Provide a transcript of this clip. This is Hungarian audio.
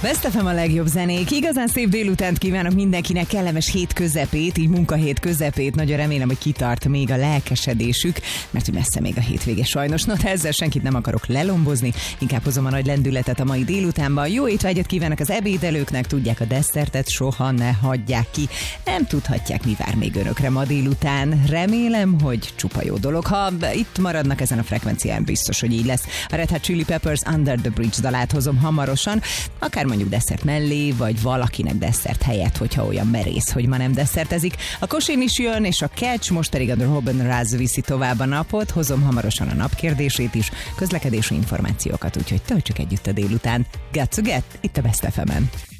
Best FM a legjobb zenék. Igazán szép délutánt kívánok mindenkinek, kellemes hét közepét, így munkahét közepét. Nagyon remélem, hogy kitart még a lelkesedésük, mert hogy messze még a hétvége sajnos. No, ezzel senkit nem akarok lelombozni, inkább hozom a nagy lendületet a mai délutánban. Jó étvágyat kívánok az ebédelőknek, tudják, a desszertet soha ne hagyják ki. Nem tudhatják, mi vár még önökre ma délután. Remélem, hogy csupa jó dolog. Ha itt maradnak ezen a frekvencián, biztos, hogy így lesz. A Red Hot Chili Peppers Under the Bridge dalát hozom hamarosan, akár mondjuk desszert mellé, vagy valakinek desszert helyett, hogyha olyan merész, hogy ma nem desszertezik. A Kosin is jön, és a Catch, most pedig a The Robin Raz viszi tovább a napot. Hozom hamarosan a napkérdését is, közlekedési információkat, úgyhogy töltsük együtt a délután. Get to get, itt a Best FM-en.